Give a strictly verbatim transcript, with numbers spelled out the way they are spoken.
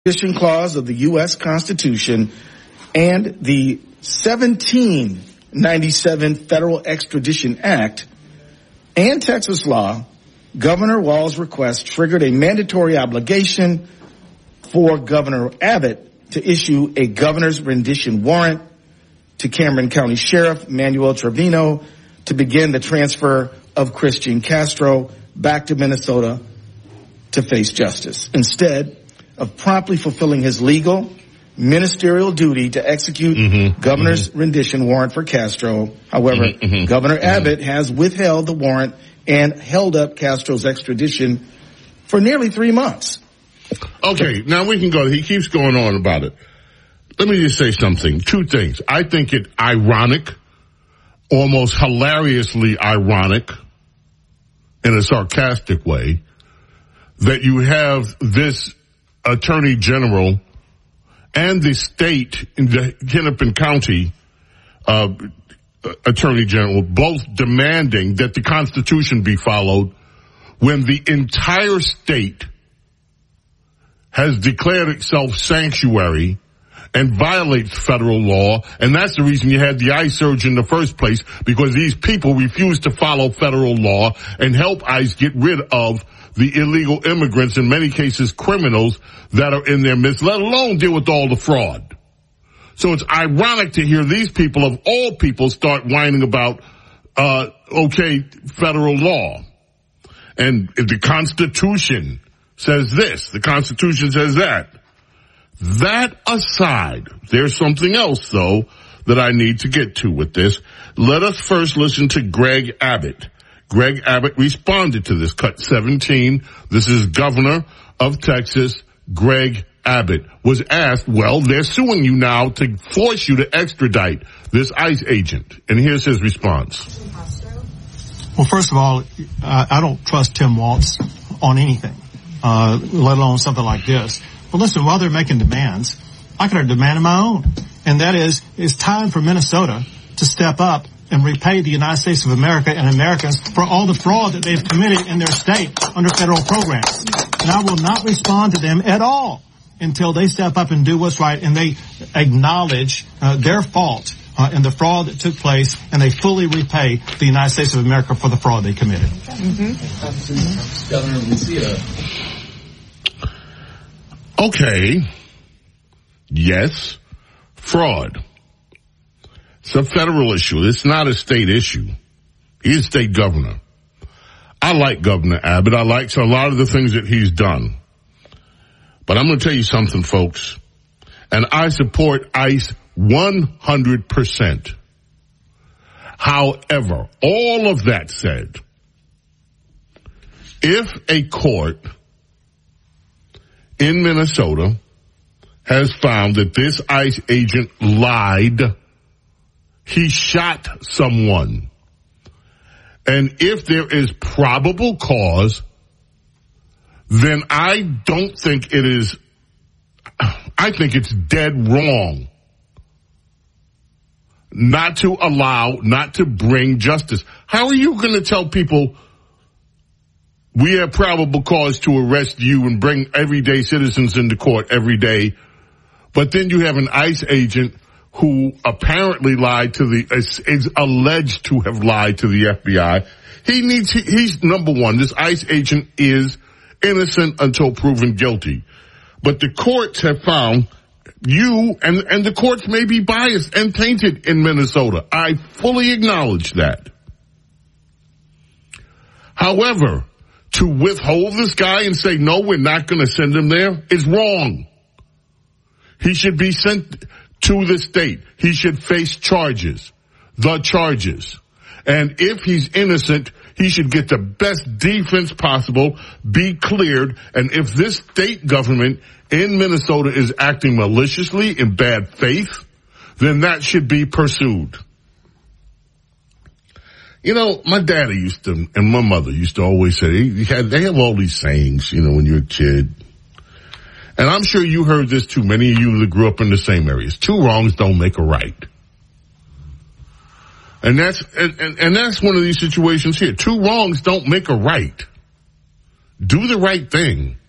extradition clause of the U S Constitution and the seventeen ninety-seven Federal Extradition Act and Texas law, Governor Walz's request triggered a mandatory obligation for Governor Abbott to issue a governor's rendition warrant to Cameron County Sheriff Manuel Trevino to begin the transfer of Christian Castro back to Minnesota to face justice, instead of promptly fulfilling his legal ministerial duty to execute mm-hmm, governor's mm-hmm. rendition warrant for Castro. However, mm-hmm, mm-hmm, Governor mm-hmm. Abbott has withheld the warrant and held up Castro's extradition for nearly three months. Okay, now we can go. He keeps going on about it. Let me just say something. Two things. I think it ironic, almost hilariously ironic, in a sarcastic way, that you have this Attorney General and the state in the Hennepin County uh, Attorney General both demanding that the Constitution be followed when the entire state has declared itself sanctuary and violates federal law, and that's the reason you had the ICE surge in the first place, because these people refuse to follow federal law and help ICE get rid of the illegal immigrants, in many cases criminals, that are in their midst, let alone deal with all the fraud. So it's ironic to hear these people, of all people, start whining about, uh, okay, federal law. And if the Constitution says this, the Constitution says that. That aside, there's something else, though, that I need to get to with this. Let us first listen to Greg Abbott. Greg Abbott responded to this. Cut seventeen. This is Governor of Texas, Greg Abbott, was asked, well, they're suing you now to force you to extradite this ICE agent. And here's his response. Well, first of all, uh, I don't trust Tim Walz on anything, uh, let alone something like this. Well, listen, while they're making demands, I could have demanded my own. And that is, it's time for Minnesota to step up and repay the United States of America and Americans for all the fraud that they've committed in their state under federal programs. And I will not respond to them at all until they step up and do what's right and they acknowledge uh, their fault uh, in the fraud that took place, and they fully repay the United States of America for the fraud they committed. Mm-hmm. Governor Lucia. Okay. Yes. Fraud. It's a federal issue. It's not a state issue. He's a state governor. I like Governor Abbott. I like a lot of the things that he's done. But I'm going to tell you something, folks. And I support ICE one hundred percent. However, all of that said, if a court in Minnesota has found that this ICE agent lied, he shot someone, and if there is probable cause, then I don't think it is, I think it's dead wrong not to allow, not to bring justice. How are you going to tell people we have probable cause to arrest you and bring everyday citizens into court every day, but then you have an ICE agent who apparently lied to the, is, is alleged to have lied to the F B I. He needs, he, he's number one, this ICE agent is innocent until proven guilty. But the courts have found you, and, and the courts may be biased and tainted in Minnesota. I fully acknowledge that. However, to withhold this guy and say, no, we're not going to send him there is wrong. He should be sent to the state. He should face charges, the charges. And if he's innocent, he should get the best defense possible, be cleared. And if this state government in Minnesota is acting maliciously in bad faith, then that should be pursued. You know, my daddy used to, and my mother used to always say, he had, they have all these sayings, you know, when you're a kid. And I'm sure you heard this too. Many of you that grew up in the same areas. Two wrongs don't make a right. And that's, and, and, and that's one of these situations here. Two wrongs don't make a right. Do the right thing.